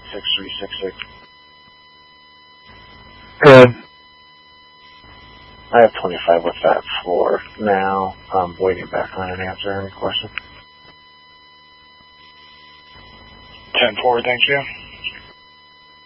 6366. Good. I have 25 with that floor now. I'm waiting back on an answer. Any questions? 10-4, thanks, you.